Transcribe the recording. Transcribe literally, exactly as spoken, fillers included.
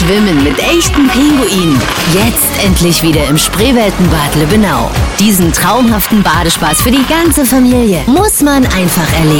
Schwimmen mit echten Pinguinen. Jetzt endlich wieder im Spreeweltenbad Lübbenau. Diesen traumhaften Badespaß für die ganze Familie muss man einfach erleben.